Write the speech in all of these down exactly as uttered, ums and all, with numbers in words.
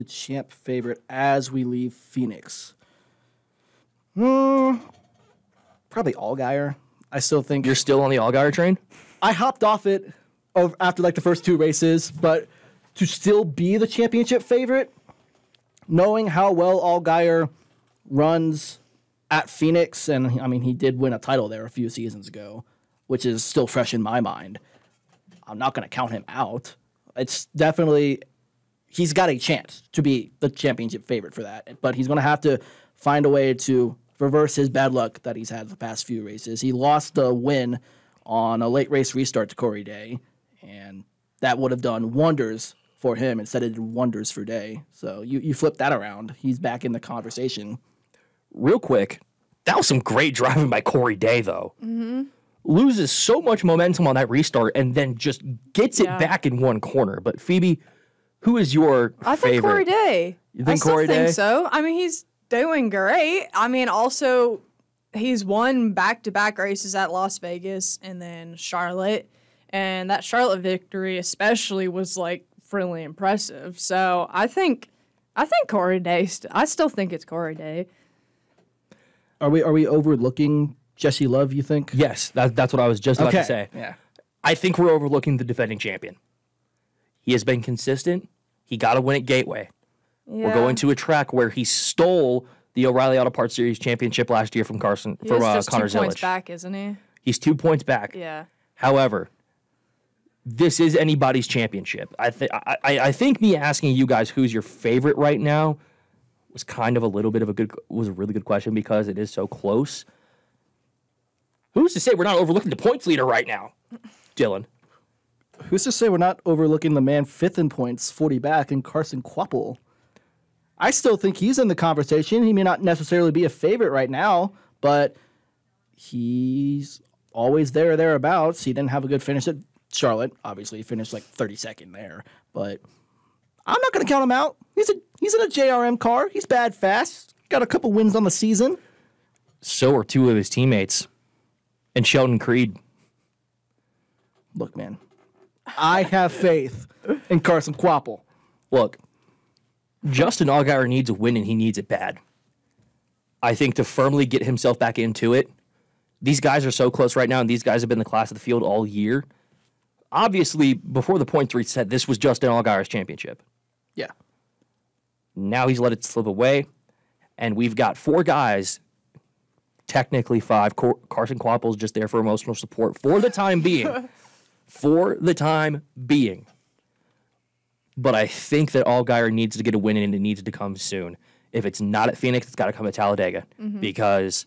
champ favorite as we leave Phoenix? Hmm, probably Allgaier. I still think You're still on the Allgaier train? I hopped off it over, after like the first two races, but to still be the championship favorite, knowing how well Allgaier runs at Phoenix, and I mean he did win a title there a few seasons ago, which is still fresh in my mind. I'm not going to count him out. It's definitely he's got a chance to be the championship favorite for that, but he's going to have to find a way to reverse his bad luck that he's had the past few races. He lost a win on a late race restart to Corey Day, and that would have done wonders for him instead of wonders for Day. So you, you flip that around. He's back in the conversation. Real quick, that was some great driving by Corey Day, though. Mm-hmm. Loses so much momentum on that restart and then just gets it Yeah. back in one corner. But Phoebe, who is your I favorite? think Corey Day. You think I still Corey think Day? so. I mean, he's doing great. I mean, also, he's won back-to-back races at Las Vegas and then Charlotte. And that Charlotte victory especially was, like, really impressive. So I think I think Corey Day, st- I still think it's Corey Day. Are we are we overlooking Jesse Love, you think? Yes, that, that's what I was just about to say. Yeah. I think we're overlooking the defending champion. He has been consistent. He got to win at Gateway. Yeah. We're going to a track where he stole the O'Reilly Auto Parts Series championship last year from Carson He from is uh, just Connor two points Zilisch. back, isn't he? He's two points back. Yeah. However, this is anybody's championship. I, th- I, I I think me asking you guys who's your favorite right now was kind of a little bit of a good was a really good question because it is so close. Who's to say we're not overlooking the points leader right now, Dylan? Who's to say we're not overlooking the man fifth in points, forty back, and Carson Quapple? I still think he's in the conversation. He may not necessarily be a favorite right now, but he's always there or thereabouts. He didn't have a good finish at Charlotte. Obviously, he finished like thirty-second there, but I'm not going to count him out. He's a he's in a J R M car. He's bad fast. Got a couple wins on the season. So are two of his teammates, and Sheldon Creed. Look, man, I have faith in Carson Quapple. Look, Justin Allgaier needs a win, and he needs it bad. I think to firmly get himself back into it, these guys are so close right now, and these guys have been the class of the field all year. Obviously, before the points reset, this was Justin Allgaier's championship. Yeah. Now he's let it slip away, and we've got four guys, technically five. Cor- Carson Quapple's just there for emotional support for the time being. for the time being. But I think that Allgaier needs to get a win, and it needs to come soon. If it's not at Phoenix, it's got to come at Talladega. Mm-hmm. Because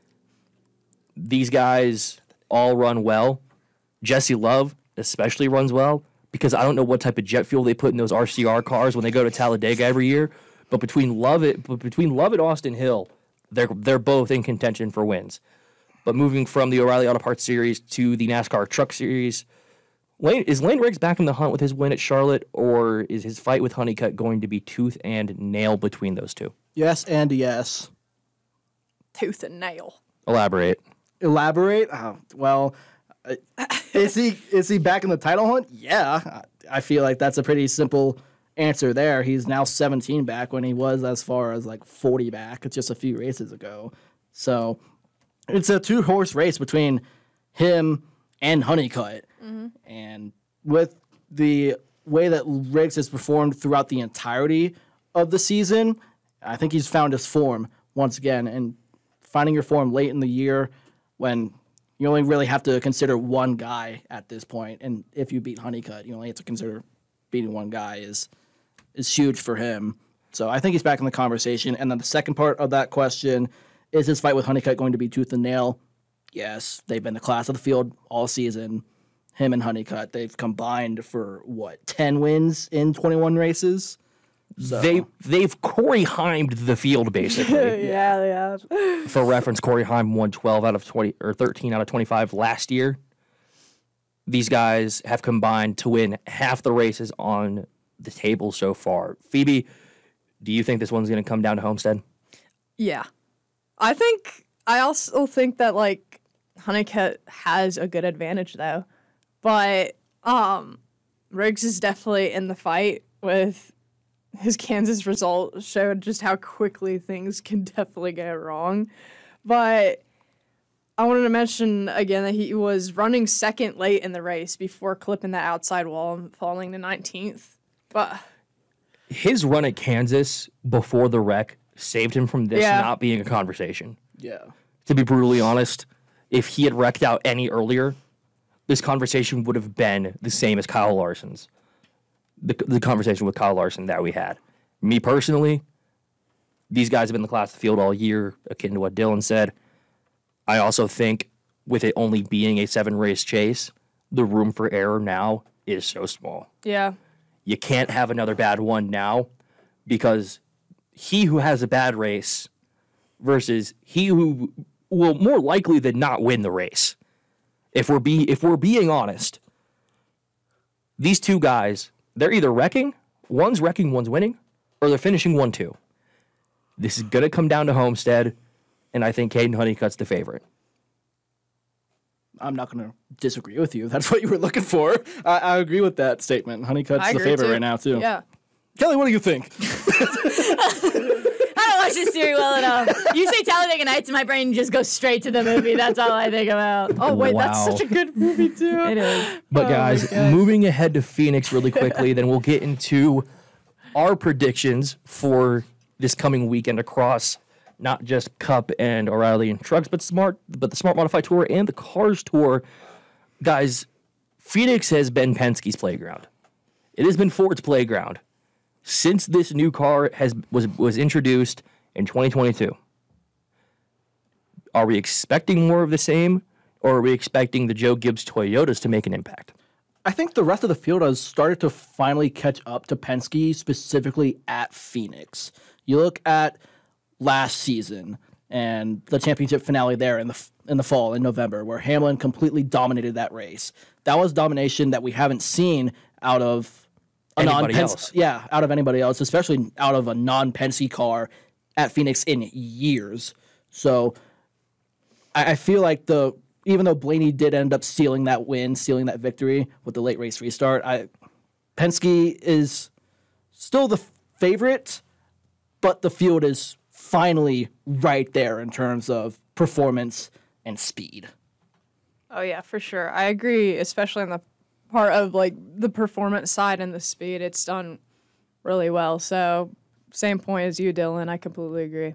these guys all run well. Jesse Love especially runs well, because I don't know what type of jet fuel they put in those R C R cars when they go to Talladega every year. But between Lovett, but between Lovett, Austin Hill, they're they're both in contention for wins. But moving from the O'Reilly Auto Parts Series to the NASCAR Truck Series, Lane, is Lane Riggs back in the hunt with his win at Charlotte, or is his fight with Honeycutt going to be tooth and nail between those two? Yes and yes. Tooth and nail. Elaborate. Elaborate? Oh, well, uh, is he is he back in the title hunt? Yeah, I feel like that's a pretty simple answer there. He's now seventeen back when he was as far as like forty back just a few races ago. So it's a two horse race between him and Honeycutt, Mm-hmm. and with the way that Riggs has performed throughout the entirety of the season, I think he's found his form once again. And finding your form late in the year when you only really have to consider one guy at this point, and if you beat Honeycutt, you only have to consider beating one guy is is huge for him. So I think he's back in the conversation. And then the second part of that question, is his fight with Honeycutt going to be tooth and nail? Yes, they've been the class of the field all season. Him and Honeycutt, they've combined for, what, ten wins in twenty-one races? So. They, they've Corey Heimed the field, basically. yeah, they have. For reference, Corey Heim won twelve out of twenty, or thirteen out of twenty-five last year. These guys have combined to win half the races on the table so far. Phoebe, do you think this one's going to come down to Homestead? Yeah. I think, I also think that, like, Honeycutt has a good advantage, though. But um, Riggs is definitely in the fight with his Kansas result showed just how quickly things can definitely go wrong. But I wanted to mention again that he was running second late in the race before clipping that outside wall and falling to nineteenth. But his run at Kansas before the wreck saved him from this Yeah. not being a conversation. Yeah. To be brutally honest, if he had wrecked out any earlier, this conversation would have been the same as Kyle Larson's. The, the conversation with Kyle Larson that we had. Me personally, these guys have been in the class of the field all year, akin to what Dylan said. I also think with it only being a seven race chase, the room for error now is so small. yeah, You can't have another bad one now because he who has a bad race versus he who will more likely than not win the race. If we're be if we're being honest, these two guys, they're either wrecking, one's wrecking, one's winning, or they're finishing one two. This is gonna come down to Homestead, and I think Caden Honeycutt's the favorite. I'm not going to disagree with you. That's what you were looking for. I, I agree with that statement. Honeycutt's I the agree favorite too. right now, too. Yeah. Kelly, what do you think? I don't watch this series well enough. You say Talladega Nights, and my brain just goes straight to the movie. That's all I think about. Oh wait, that's Wow. such a good movie too. It is. But Oh guys, my God. moving ahead to Phoenix really quickly, then we'll get into our predictions for this coming weekend across not just Cup and O'Reilly and Trucks, but Smart, but the Smart Modified Tour and the Cars Tour. Guys, Phoenix has been Penske's playground. It has been Ford's playground since this new car has was was introduced in twenty twenty-two. Are we expecting more of the same, or are we expecting the Joe Gibbs Toyotas to make an impact? I think the rest of the field has started to finally catch up to Penske, specifically at Phoenix. You look at last season and the championship finale there in the f- in the fall in November, where Hamlin completely dominated that race. That was domination that we haven't seen out of a Anybody non-Penske, else. yeah, out of anybody else, especially out of a non-Penske car at Phoenix in years. So I, I feel like the even though Blaney did end up sealing that win, sealing that victory with the late race restart, I Penske is still the favorite, but the field is finally right there in terms of performance and speed. Oh yeah, for sure. I agree, especially on the part of like the performance side and the speed. It's done really well. So same point as you, Dylan. I completely agree.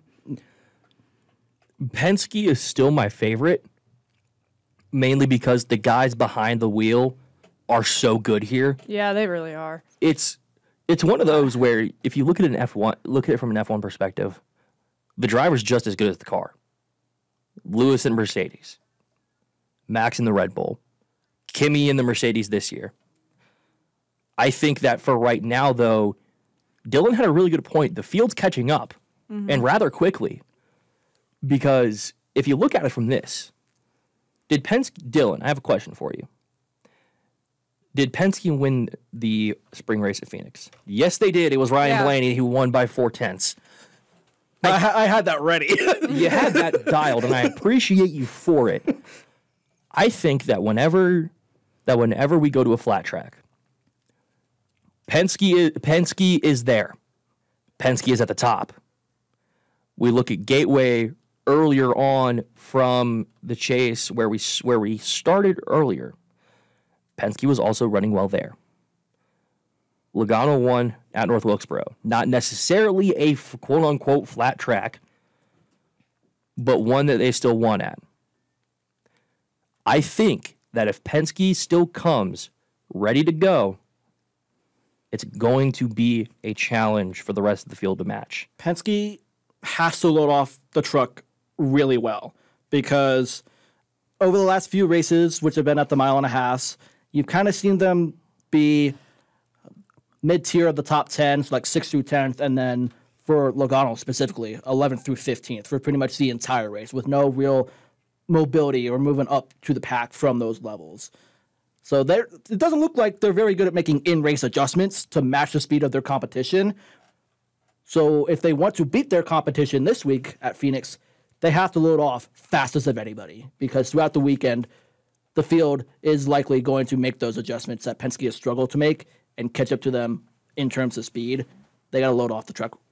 Penske is still my favorite, mainly because the guys behind the wheel are so good here. Yeah, they really are. It's it's one of those where if you look at an F one, look at it from an F one perspective, the driver's just as good as the car. Lewis in Mercedes, Max in the Red Bull, Kimi in the Mercedes this year. I think that for right now, though, Dylan had a really good point. The field's catching up, and rather quickly, because if you look at it from this, did Penske, Dylan, I have a question for you. Did Penske win the spring race at Phoenix? Yes, they did. It was Ryan Yeah. Blaney who won by four tenths. I, ha- I had that ready. You had that dialed, and I appreciate you for it. I think that whenever that whenever we go to a flat track, Penske is, Penske is there. Penske is at the top. We look at Gateway earlier on from the chase where we where we started earlier. Penske was also running well there. Logano won at North Wilkesboro. Not necessarily a f- quote-unquote flat track, but one that they still won at. I think that if Penske still comes ready to go, it's going to be a challenge for the rest of the field to match. Penske has to load off the truck really well because over the last few races, which have been at the mile and a half, you've kind of seen them be mid-tier of the top ten, so like sixth through tenth, and then for Logano specifically, eleventh through fifteenth for pretty much the entire race with no real mobility or moving up to the pack from those levels. So they're, it doesn't look like they're very good at making in-race adjustments to match the speed of their competition. So if they want to beat their competition this week at Phoenix, they have to load off fastest of anybody because throughout the weekend, the field is likely going to make those adjustments that Penske has struggled to make and catch up to them in terms of speed. they got to load off the truck